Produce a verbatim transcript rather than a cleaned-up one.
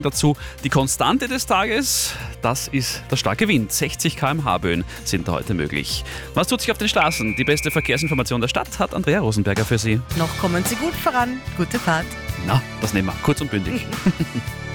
Dazu die Konstante des Tages, das ist der starke Wind. sechzig Kilometer pro Stunde Böen sind da heute möglich. Was tut sich auf den Straßen? Die beste Verkehrsinformation der Stadt hat Andrea Rosenberger für Sie. Noch kommen Sie gut voran. Gute Fahrt. Na, das nehmen wir kurz und bündig.